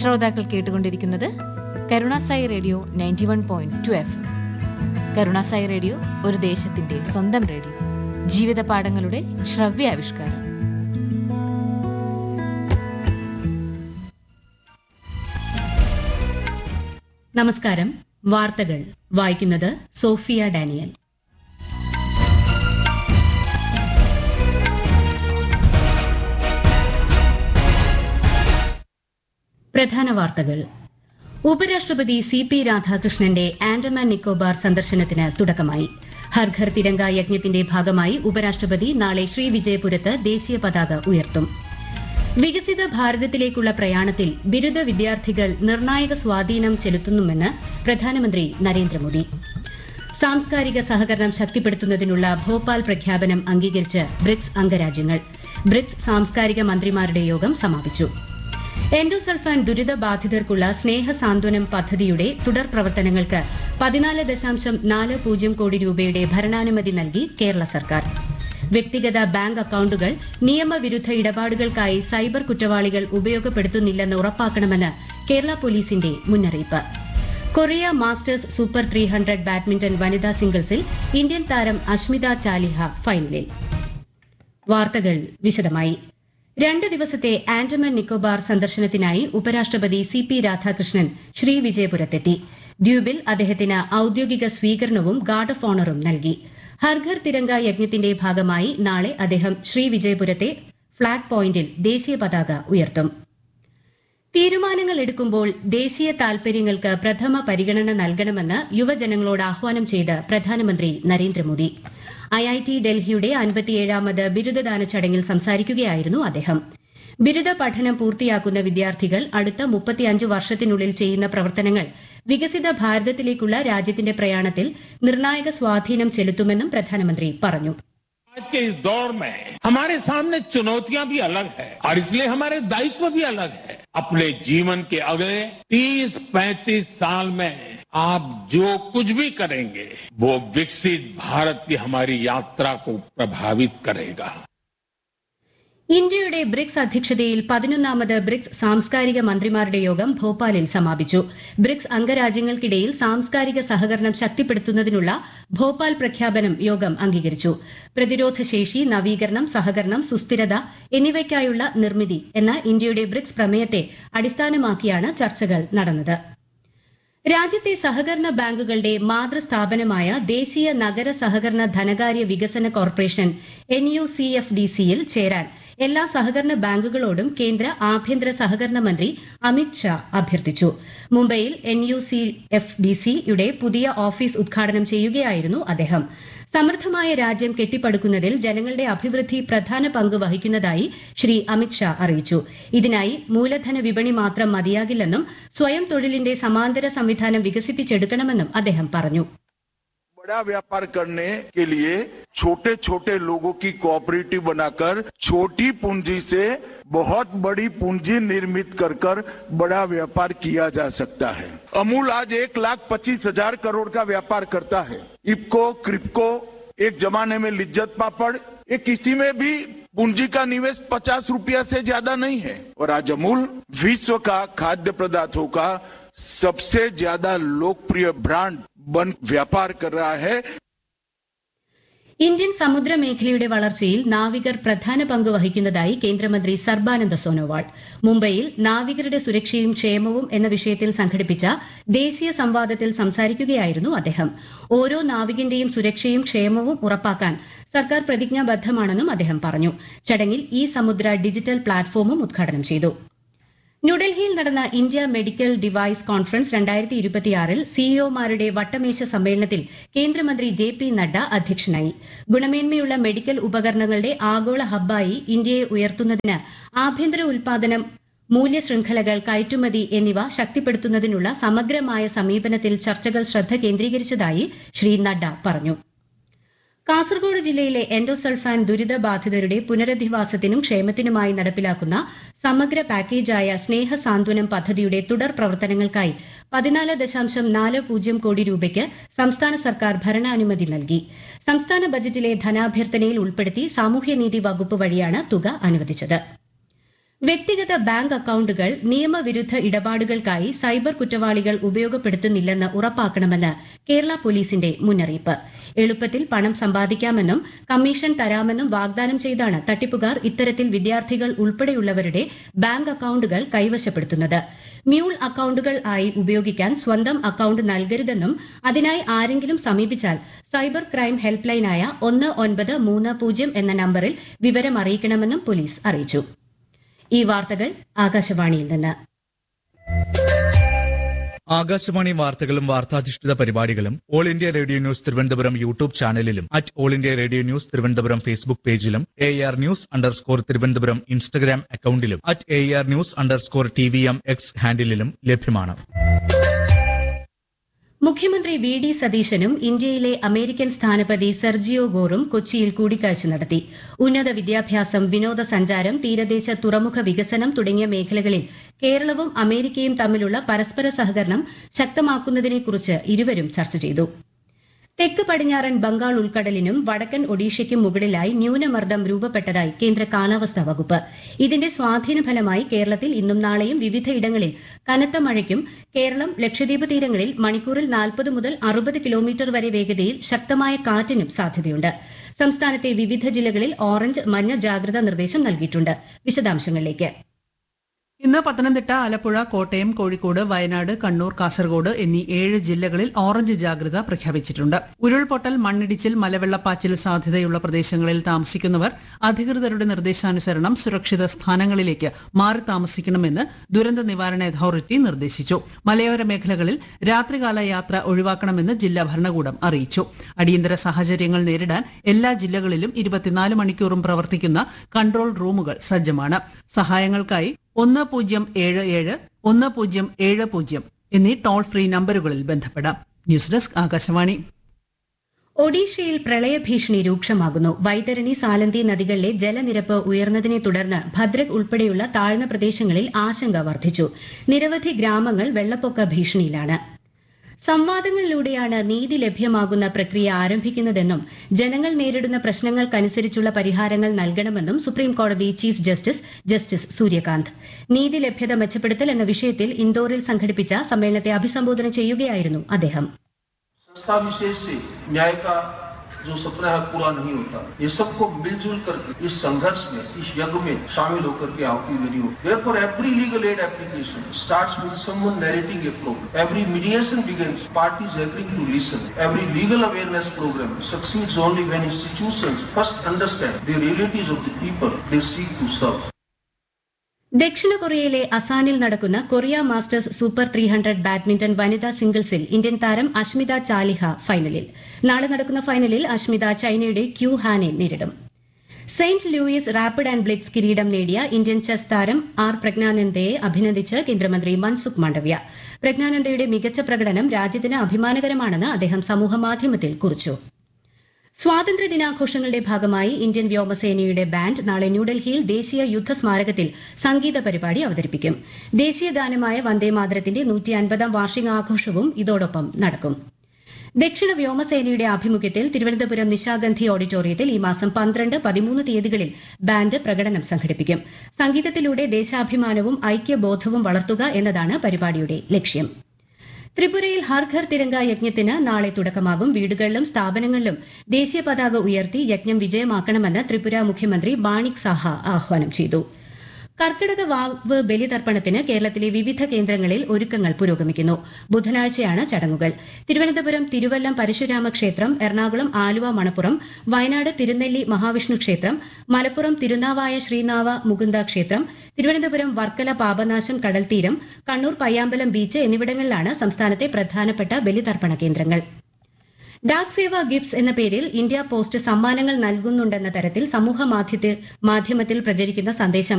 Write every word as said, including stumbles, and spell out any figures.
ശ്രോതാക്കൾ കേട്ടുകൊണ്ടിരിക്കുന്നത് Karunasai radio ninety one point two F. Karunasai radio ഒരു ദേശത്തിന്റെ സ്വന്തം റേഡിയോ, ജീവിത പാഠങ്ങളുടെ ശ്രവ്യാവിഷ്കാരം. നമസ്കാരം. വാർത്തകൾ വായിക്കുന്നത് സോഫിയ ഡാനിയൽ. പ്രധാന വാർത്തകൾ. ഉപരാഷ്ട്രപതി സി പി രാധാകൃഷ്ണന്റെ ആൻഡമാൻ നിക്കോബാർ സന്ദർശനത്തിന് തുടക്കമായി. ഹർ ഘർ തിരങ്ക യജ്ഞത്തിന്റെ ഭാഗമായി ഉപരാഷ്ട്രപതി നാളെ ശ്രീവിജയപുരത്ത് ദേശീയ പതാക ഉയർത്തും. വികസിത ഭാരതത്തിലേക്കുള്ള പ്രയാണത്തിൽ ബിരുദ വിദ്യാർത്ഥികൾ നിർണായക സ്വാധീനം ചെലുത്തുന്നുവെന്ന് പ്രധാനമന്ത്രി നരേന്ദ്രമോദി. സാംസ്കാരിക സഹകരണം ശക്തിപ്പെടുത്തുന്നതിനുള്ള ഭോപ്പാൽ പ്രഖ്യാപനം അംഗീകരിച്ച് ബ്രിക്സ് അംഗരാജ്യങ്ങൾ. ബ്രിക്സ് സാംസ്കാരിക മന്ത്രിമാരുടെ യോഗം സമാപിച്ചു. എൻഡോസൾഫാൻ ദുരിതബാധിതർക്കുള്ള സ്നേഹ സാന്ത്വനം പദ്ധതിയുടെ തുടർ പ്രവർത്തനങ്ങൾക്ക് പതിനാല് ദശാംശം നാല് പൂജ്യം കോടി രൂപയുടെ ഭരണാനുമതി നൽകി കേരള സർക്കാർ. വ്യക്തിഗത ബാങ്ക് അക്കൌണ്ടുകൾ നിയമവിരുദ്ധ ഇടപാടുകൾക്കായി സൈബർ കുറ്റവാളികൾ ഉപയോഗപ്പെടുത്തുന്നില്ലെന്ന് ഉറപ്പാക്കണമെന്ന് കേരള പോലീസിന്റെ മുന്നറിയിപ്പ്. Korea masters super three hundred badminton വനിതാ സിംഗിൾസിൽ ഇന്ത്യൻ താരം അഷ്മിത ചാലിഹ ഫൈനലിൽ. വാർത്തകൾ വിശദമായി. രണ്ട് ദിവസത്തെ ആൻഡമാൻ നിക്കോബാർ സന്ദർശനത്തിനായി ഉപരാഷ്ട്രപതി സി പി രാധാകൃഷ്ണൻ ശ്രീവിജയപുരത്തെത്തി. ദ്വീപിൽ അദ്ദേഹത്തിന് ഔദ്യോഗിക സ്വീകരണവും ഗാർഡ് ഓഫ് ഓണറും നൽകി. ഹർ ഘർ തിരങ്ക യജ്ഞത്തിന്റെ ഭാഗമായി നാളെ അദ്ദേഹം ശ്രീവിജയപുരത്തെ ഫ്ളാഗ് പോയിന്റിൽ ദേശീയ പതാക ഉയർത്തും. തീരുമാനങ്ങൾ എടുക്കുമ്പോൾ ദേശീയ താൽപര്യങ്ങൾക്ക് പ്രഥമ പരിഗണന നൽകണമെന്ന് യുവജനങ്ങളോട് ആഹ്വാനം ചെയ്ത് പ്രധാനമന്ത്രി നരേന്ദ്രമോദി. ഐ ഐ ടി ഡൽഹിയുടെ അൻപത്തിയേഴാമത് ബിരുദദാന ചടങ്ങിൽ സംസാരിക്കുകയായിരുന്നു അദ്ദേഹം. ബിരുദ പഠനം പൂർത്തിയാക്കുന്ന വിദ്യാർത്ഥികൾ അടുത്ത മുപ്പത്തിയഞ്ച് വർഷത്തിനുള്ളിൽ ചെയ്യുന്ന പ്രവർത്തനങ്ങൾ വികസിത ഭാരതത്തിലേക്കുള്ള രാജ്യത്തിന്റെ പ്രയാണത്തിൽ നിർണായക സ്വാധീനം ചെലുത്തുമെന്നും പ്രധാനമന്ത്രി പറഞ്ഞു. आज के इस दौर में हमारे सामने चुनौतियां भी अलग है और इसलिए हमारे दायित्व भी अलग है. अपने जीवन के अगले तीस पैंतीस साल में आप जो कुछ भी करेंगे वो विकसित भारत की हमारी यात्रा को प्रभावित करेगा. ഇന്ത്യയുടെ ബ്രിക്സ് അധ്യക്ഷതയിൽ പതിനൊന്നാമത് ബ്രിക്സ് സാംസ്കാരിക മന്ത്രിമാരുടെ യോഗം ഭോപ്പാലിൽ സമാപിച്ചു. ബ്രിക്സ് അംഗരാജ്യങ്ങൾക്കിടയിൽ സാംസ്കാരിക സഹകരണം ശക്തിപ്പെടുത്തുന്നതിനുള്ള ഭോപ്പാൽ പ്രഖ്യാപനം യോഗം അംഗീകരിച്ചു. പ്രതിരോധശേഷി, നവീകരണം, സഹകരണം, സുസ്ഥിരത എന്നിവയ്ക്കായുള്ള നിർമ്മിതി എന്ന ഇന്ത്യയുടെ ബ്രിക്സ് പ്രമേയത്തെ അടിസ്ഥാനമാക്കിയാണ് ചർച്ചകൾ നടന്നത്. രാജ്യത്തെ സഹകരണ ബാങ്കുകളുടെ മാതൃസ്ഥാപനമായ ദേശീയ നഗര സഹകരണ ധനകാര്യ വികസന corporation N U C F D സിയിൽ ചേരാൻ എല്ലാ സഹകരണ ബാങ്കുകളോടും കേന്ദ്ര ആഭ്യന്തര സഹകരണ മന്ത്രി അമിത് ഷാ അഭ്യർത്ഥിച്ചു. മുംബൈയിൽ N U C F D സിയുടെ പുതിയ ഓഫീസ് ഉദ്ഘാടനം ചെയ്യുകയായിരുന്നു അദ്ദേഹം. സമൃദ്ധമായ രാജ്യം കെട്ടിപ്പടുക്കുന്നതിൽ ജനങ്ങളുടെ അഭിവൃദ്ധി പ്രധാന പങ്ക് വഹിക്കുന്നതായി ശ്രീ അമിത് ഷാ അറിയിച്ചു. ഇതിനായി മൂലധന വിപണി മാത്രം മതിയാകില്ലെന്നും സ്വയം തൊഴിലിന്റെ സമാന്തര സംവിധാനം വികസിപ്പിച്ചെടുക്കണമെന്നും അദ്ദേഹം പറഞ്ഞു. बड़ा व्यापार करने के लिए छोटे छोटे लोगों की कोऑपरेटिव बनाकर छोटी पूंजी से बहुत बड़ी पूंजी निर्मित कर कर बड़ा व्यापार किया जा सकता है. अमूल आज एक लाख पच्चीस हजार करोड़ का व्यापार करता है. इफ्को, क्रिप्को, एक जमाने में लिज्जत पापड़, ये किसी में भी पूंजी का निवेश पचास रुपया से ज्यादा नहीं है. और आज अमूल विश्व का खाद्य पदार्थों का सबसे ज्यादा लोकप्रिय ब्रांड बन व्यापार कर रहा है. ഇന്ത്യൻ സമുദ്രമേഖലയുടെ വളർച്ചയിൽ നാവികർ പ്രധാന പങ്ക് വഹിക്കുന്നതായി കേന്ദ്രമന്ത്രി സർബാനന്ദ സോനോവാൾ. മുംബൈയിൽ നാവികരുടെ സുരക്ഷയും ക്ഷേമവും എന്ന വിഷയത്തിൽ സംഘടിപ്പിച്ച ദേശീയ സംവാദത്തിൽ സംസാരിക്കുകയായിരുന്നു അദ്ദേഹം. ഓരോ നാവികന്റെയും സുരക്ഷയും ക്ഷേമവും ഉറപ്പാക്കാൻ സർക്കാർ പ്രതിജ്ഞാബദ്ധമാണെന്നും അദ്ദേഹം പറഞ്ഞു. ചടങ്ങിൽ ഇ സമുദ്ര ഡിജിറ്റൽ പ്ലാറ്റ്ഫോമും ഉദ്ഘാടനം ചെയ്തു. ന്യൂഡൽഹിയിൽ നടന്ന ഇന്ത്യ മെഡിക്കൽ ഡിവൈസ് കോൺഫറൻസ് രണ്ടായിരത്തി ഇരുപത്തിയാറിൽ സിഇഒമാരുടെ വട്ടമേശ സമ്മേളനത്തിൽ കേന്ദ്രമന്ത്രി ജെ പി നഡ്ഡ അധ്യക്ഷനായി. ഗുണമേന്മയുള്ള മെഡിക്കൽ ഉപകരണങ്ങളുടെ ആഗോള ഹബ്ബായി ഇന്ത്യയെ ഉയർത്തുന്നതിന് ആഭ്യന്തര ഉൽപാദനം, മൂല്യശൃംഖലകൾ, കയറ്റുമതി എന്നിവ ശക്തിപ്പെടുത്തുന്നതിനുള്ള സമഗ്രമായ സമീപനത്തിൽ ചർച്ചകൾ ശ്രദ്ധ കേന്ദ്രീകരിച്ചതായി ശ്രീ നഡ്ഡ പറഞ്ഞു. കാസർഗോഡ് ജില്ലയിലെ എൻഡോസൾഫാൻ ദുരിതബാധിതരുടെ പുനരധിവാസത്തിനും ക്ഷേമത്തിനുമായി നടപ്പിലാക്കുന്ന സമഗ്ര പാക്കേജായ സ്നേഹ സാന്ത്വനം പദ്ധതിയുടെ തുടർ പ്രവർത്തനങ്ങൾക്കായി പതിനാല് ദശാംശം നാല് പൂജ്യം കോടി രൂപയ്ക്ക് സംസ്ഥാന സർക്കാർ ഭരണാനുമതി നൽകി. സംസ്ഥാന ബജറ്റിലെ ധനാഭ്യർത്ഥനയിൽ ഉൾപ്പെടുത്തി സാമൂഹ്യനീതി വകുപ്പ് വഴിയാണ് തുക അനുവദിച്ചത്. വ്യക്തിഗത ബാങ്ക് അക്കൌണ്ടുകൾ നിയമവിരുദ്ധ ഇടപാടുകൾക്കായി സൈബർ കുറ്റവാളികൾ ഉപയോഗപ്പെടുത്തുന്നില്ലെന്ന് ഉറപ്പാക്കണമെന്ന് കേരള പോലീസിന്റെ മുന്നറിയിപ്പ്. എളുപ്പത്തിൽ പണം സമ്പാദിക്കാമെന്നും കമ്മീഷൻ തരാമെന്നും വാഗ്ദാനം ചെയ്താണ് തട്ടിപ്പുകാർ ഇത്തരത്തിൽ വിദ്യാർത്ഥികൾ ഉൾപ്പെടെയുള്ളവരുടെ ബാങ്ക് അക്കൌണ്ടുകൾ കൈവശപ്പെടുത്തുന്നത്. മ്യൂൾ അക്കൌണ്ടുകൾ ആയി ഉപയോഗിക്കാൻ സ്വന്തം അക്കൌണ്ട് നൽകരുതെന്നും അതിനായി ആരെങ്കിലും സമീപിച്ചാൽ സൈബർ ക്രൈം ഹെൽപ്പ് ലൈനായ ഒന്ന് ഒൻപത് മൂന്ന് പൂജ്യം എന്ന നമ്പറിൽ വിവരം അറിയിക്കണമെന്നും പോലീസ് അറിയിച്ചു. ഈ വാർത്തകൾ ആകാശവാണിയിൽ നിന്ന്. ആകാശവാണി വാർത്തകളും വാർത്താധിഷ്ഠിത പരിപാടികളും all India radio news Thiruvananthapuram YouTube ചാനലിലും at all India radio news Thiruvananthapuram Facebook പേജിലും A R news underscore Thiruvananthapuram Instagram അക്കൌണ്ടിലും at A R news underscore T V M X ഹാൻഡിലും ലഭ്യമാണ്. മുഖ്യമന്ത്രി വി ഡി സതീശനും ഇന്ത്യയിലെ അമേരിക്കൻ സ്ഥാനപതി സെർജിയോ ഗോറും കൊച്ചിയിൽ കൂടിക്കാഴ്ച നടത്തി. ഉന്നത വിദ്യാഭ്യാസം, വിനോദസഞ്ചാരം, തീരദേശ തുറമുഖ വികസനം തുടങ്ങിയ മേഖലകളിൽ കേരളവും അമേരിക്കയും തമ്മിലുള്ള പരസ്പര സഹകരണം ശക്തമാക്കുന്നതിനെക്കുറിച്ച് ഇരുവരും ചർച്ച ചെയ്തു. തെക്ക് പടിഞ്ഞാറൻ ബംഗാൾ ഉൾക്കടലിനും വടക്കൻ ഒഡീഷയ്ക്കും മുകളിലായി ന്യൂനമർദ്ദം രൂപപ്പെട്ടതായി കേന്ദ്ര കാലാവസ്ഥാ വകുപ്പ്. ഇതിന്റെ സ്വാധീന ഫലമായി കേരളത്തിൽ ഇന്നും നാളെയും വിവിധയിടങ്ങളിൽ കനത്ത മഴയ്ക്കും കേരളം ലക്ഷദ്വീപ് തീരങ്ങളിൽ മണിക്കൂറിൽ നാൽപ്പത് മുതൽ അറുപത് കിലോമീറ്റർ വരെ വേഗതയിൽ ശക്തമായ കാറ്റിനും സാധ്യതയുണ്ട്. സംസ്ഥാനത്തെ വിവിധ ജില്ലകളിൽ ഓറഞ്ച്, മഞ്ഞ ജാഗ്രതാ നിർദ്ദേശം നൽകിയിട്ടുണ്ട്. വിശദാംശങ്ങളിലേക്ക്. ഇന്ന് പത്തനംതിട്ട, ആലപ്പുഴ, കോട്ടയം, കോഴിക്കോട്, വയനാട്, കണ്ണൂർ, കാസർഗോഡ് എന്നീ ഏഴ് ജില്ലകളിൽ ഓറഞ്ച് ജാഗ്രത പ്രഖ്യാപിച്ചിട്ടുണ്ട്. ഉരുൾപൊട്ടൽ, മണ്ണിടിച്ചിൽ, മലവെള്ളപ്പാച്ചിൽ സാധ്യതയുള്ള പ്രദേശങ്ങളിൽ താമസിക്കുന്നവർ അധികൃതരുടെ നിർദ്ദേശാനുസരണം സുരക്ഷിത സ്ഥാനങ്ങളിലേക്ക് മാറി താമസിക്കണമെന്ന് ദുരന്ത നിവാരണ അതോറിറ്റി നിർദ്ദേശിച്ചു. മലയോര മേഖലകളിൽ രാത്രികാല യാത്ര ഒഴിവാക്കണമെന്ന് ജില്ലാ ഭരണകൂടം അറിയിച്ചു. അടിയന്തര സാഹചര്യങ്ങൾ നേരിടാൻ എല്ലാ ജില്ലകളിലും ഇരുപത്തിനാല് മണിക്കൂറും പ്രവർത്തിക്കുന്ന കൺട്രോൾ റൂമുകൾ സജ്ജമാണ്. സഹായങ്ങൾക്കായി ഒന്ന് പൂജ്യം ഏഴ് ഏഴ് ഒന്ന് പൂജ്യം ഏഴ് പൂജ്യം എന്നീ ടോൾ ഫ്രീ നമ്പറുകളിൽ ബന്ധപ്പെടാം. News desk Akashvani. ഒഡീഷയിൽ പ്രളയഭീഷണി രൂക്ഷമാകുന്നു. വൈതരണി, സാലന്തി നദികളിലെ ജലനിരപ്പ് ഉയർന്നതിനെ തുടർന്ന് ഭദ്രക് ഉൾപ്പെടെയുള്ള താഴ്ന്ന പ്രദേശങ്ങളിൽ ആശങ്ക വർദ്ധിച്ചു. നിരവധി ഗ്രാമങ്ങൾ വെള്ളപ്പൊക്ക ഭീഷണിയിലാണ്. സംവാദങ്ങളിലൂടെയാണ് നീതി ലഭ്യമാകുന്ന പ്രക്രിയ ആരംഭിക്കുന്നതെന്നും ജനങ്ങൾ നേരിടുന്ന പ്രശ്നങ്ങൾക്കനുസരിച്ചുള്ള പരിഹാരങ്ങൾ നൽകണമെന്നും സുപ്രീംകോടതി ചീഫ് ജസ്റ്റിസ് ജസ്റ്റിസ് സൂര്യകാന്ത്. നീതി ലഭ്യത മെച്ചപ്പെടുത്തൽ എന്ന വിഷയത്തിൽ ഇൻഡോറിൽ സംഘടിപ്പിച്ച സമ്മേളനത്തെ അഭിസംബോധന ചെയ്യുകയായിരുന്നു അദ്ദേഹം. संस्था विशेष से न्याय का जो सपना है पूरा नहीं होता, ये सबको मिलजुल करके इस संघर्ष में, इस यज्ञ में शामिल होकर के आहुति देनी हो. Therefore, every legal aid application starts with someone narrating a problem. Every mediation begins parties agreeing to listen. Every legal awareness program succeeds only when institutions first understand the realities of the people they seek to serve. ദക്ഷിണ കൊറിയയിലെ അസാനിൽ നടക്കുന്ന Korea masters super three hundred badminton വനിതാ സിംഗിൾസിൽ Indian താരം അഷ്മിത ചാലിഹ ഫൈനലിൽ. നാളെ നടക്കുന്ന ഫൈനലിൽ അഷ്മിത ചൈനയുടെ ക്യൂ ഹാനെ നേരിടും. Saint Louis rapid and blitz കിരീടം നേടിയ ഇന്ത്യൻ ചെസ് താരം ആർ പ്രജ്ഞാനന്ദയെ അഭിനന്ദിച്ച് കേന്ദ്രമന്ത്രി മൻസുഖ് മാണ്ഡവ്യ. പ്രജ്ഞാനന്ദയുടെ മികച്ച പ്രകടനം രാജ്യത്തിന് അഭിമാനകരമാണെന്ന് അദ്ദേഹം സമൂഹമാധ്യമത്തിൽ കുറിച്ചു. സ്വാതന്ത്ര്യദിനാഘോഷങ്ങളുടെ ഭാഗമായി ഇന്ത്യൻ വ്യോമസേനയുടെ ബാൻഡ് നാളെ ന്യൂഡൽഹിയിൽ ദേശീയ യുദ്ധ സ്മാരകത്തിൽ സംഗീത പരിപാടി അവതരിപ്പിക്കും. ദേശീയ ഗാനമായ വന്ദേമാതരത്തിന്റെ നൂറ്റി അൻപതാം വാർഷികാഘോഷവും ഇതോടൊപ്പം നടക്കും. ദക്ഷിണ വ്യോമസേനയുടെ ആഭിമുഖ്യത്തിൽ തിരുവനന്തപുരം നിശാഗന്ധി ഓഡിറ്റോറിയത്തിൽ ഈ മാസം പന്ത്രണ്ട്, പതിമൂന്ന് തീയതികളിൽ ബാൻഡ് പ്രകടനം സംഘടിപ്പിക്കും. സംഗീതത്തിലൂടെ ദേശാഭിമാനവും ഐക്യബോധവും വളർത്തുക എന്നതാണ് പരിപാടിയുടെ ലക്ഷ്യം. ത്രിപുരയിൽ ഹർ ഘർ തിരങ്ക യജ്ഞത്തിന് നാളെ തുടക്കമാകും. വീടുകളിലും സ്ഥാപനങ്ങളിലും ദേശീയ പതാക ഉയർത്തി യജ്ഞം വിജയമാക്കണമെന്ന് ത്രിപുര മുഖ്യമന്ത്രി മാണിക് സാഹ ആഹ്വാനം ചെയ്തു. കർക്കിടക വാവ് ബലിതർപ്പണത്തിന് കേരളത്തിലെ വിവിധ കേന്ദ്രങ്ങളിൽ ഒരുക്കങ്ങൾ പുരോഗമിക്കുന്നു. ബുധനാഴ്ചയാണ് ചടങ്ങുകൾ. തിരുവനന്തപുരം തിരുവല്ലം പരശുരാമ ക്ഷേത്രം, എറണാകുളം ആലുവ മണപ്പുറം, വയനാട് തിരുനെല്ലി മഹാവിഷ്ണു ക്ഷേത്രം, മലപ്പുറം തിരുനാവായ ശ്രീനാവ മുകുന്ദ ക്ഷേത്രം, തിരുവനന്തപുരം വർക്കല പാപനാശം കടൽത്തീരം, കണ്ണൂർ പയ്യാമ്പലം ബീച്ച് എന്നിവിടങ്ങളിലാണ് സംസ്ഥാനത്തെ പ്രധാനപ്പെട്ട ബലിതർപ്പണ കേന്ദ്രങ്ങൾ. ഡാക് സേവ ഗിഫ്റ്റ്സ് എന്ന പേരിൽ ഇന്ത്യ പോസ്റ്റ് സമ്മാനങ്ങൾ നൽകുന്നുണ്ടെന്ന തരത്തിൽ സമൂഹ മാധ്യമത്തിൽ പ്രചരിക്കുന്ന സന്ദേശം